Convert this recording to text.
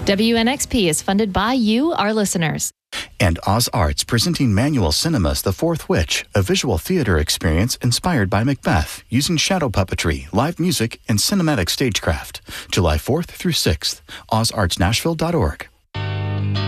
WNXP is funded by you, our listeners. And Oz Arts presenting Manual Cinema's The Fourth Witch, a visual theater experience inspired by Macbeth, using shadow puppetry, live music, and cinematic stagecraft. July 4th through 6th, ozartsnashville.org.